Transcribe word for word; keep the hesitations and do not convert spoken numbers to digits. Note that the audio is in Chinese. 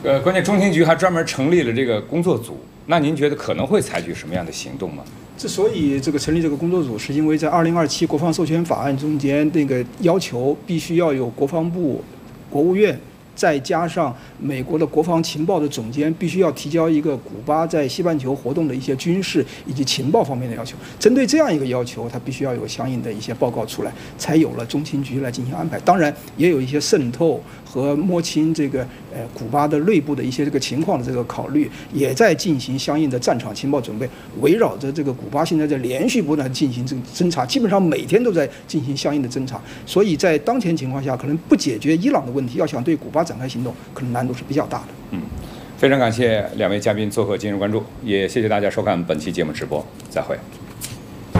呃，关键中情局还专门成立了这个工作组，那您觉得可能会采取什么样的行动吗？ 之所以这个成立这个工作组，是因为在二零二七国防授权法案中间，那个要求必须要有国防部、国务院。再加上美国的国防情报的总监必须要提交一个古巴在西半球活动的一些军事以及情报方面的要求。针对这样一个要求，它必须要有相应的一些报告出来，才有了中情局来进行安排。当然，也有一些渗透和摸清这个呃古巴的内部的一些这个情况的这个考虑，也在进行相应的战场情报准备。围绕着这个古巴现在在连续不断进行这个侦查，基本上每天都在进行相应的侦查。所以在当前情况下，可能不解决伊朗的问题，要想对古巴展开行动，可能难度是比较大的。 嗯，非常感谢两位嘉宾做客今日关注，也谢谢大家收看本期节目直播，再会。